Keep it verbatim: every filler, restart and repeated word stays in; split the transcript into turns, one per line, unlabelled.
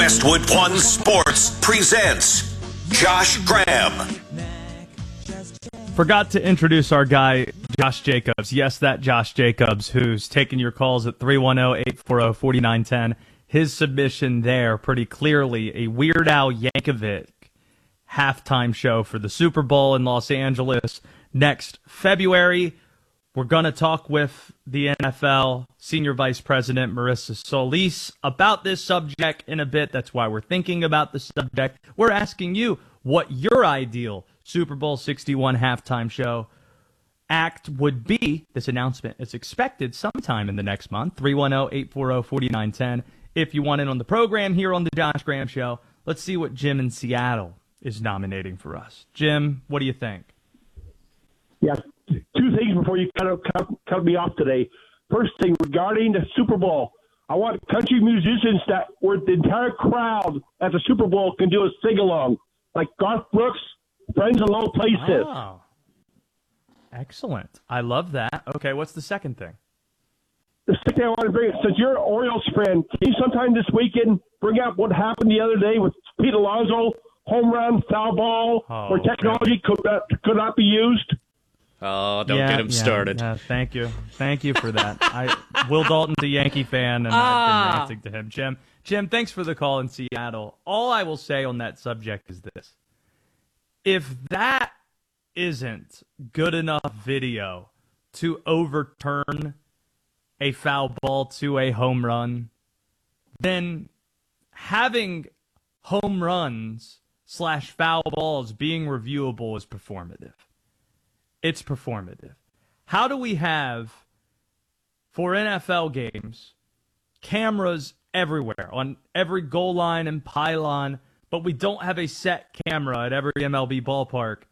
Westwood One Sports presents Josh Graham.
Forgot to introduce our guy, Josh Jacobs. Yes, that Josh Jacobs, who's taking your calls at three one zero, eight four zero, four nine one zero. His submission there, pretty clearly, a Weird Al Yankovic halftime show for the Super Bowl in Los Angeles next February. We're going to talk with the N F L Senior Vice President Marissa Solis about this subject in a bit. That's why we're thinking about the subject. We're asking you what your ideal Super Bowl sixty-one halftime show act would be. This announcement is expected sometime in the next month. three one zero, eight four zero, four nine one zero. If you want in on the program here on the Josh Graham Show, let's see what Jim in Seattle is nominating for us. Jim, what do you think?
Yeah, two things before you cut, cut, cut me off today. First thing, regarding the Super Bowl, I want country musicians that where the entire crowd at the Super Bowl can do a sing-along, like Garth Brooks, Friends in Low Places.
Oh, excellent. I love that. Okay, what's the second thing?
The second thing I want to bring, since you're an Orioles fan, can you sometime this weekend bring out what happened the other day with Pete Alonso, home run, foul ball,
Oh,
where technology could not, could not be used?
Oh, don't
Yeah,
get him
yeah,
started.
yeah, thank you. Thank you for that. I Will Dalton's a Yankee fan, and I've
Ah.
been ranting to him. Jim, Jim, thanks for the call in Seattle. All I will say on that subject is this. If that isn't good enough video to overturn a foul ball to a home run, then having home runs slash foul balls being reviewable is performative. It's performative. How do we have, for N F L games, cameras everywhere, on every goal line and pylon, but we don't have a set camera at every M L B ballpark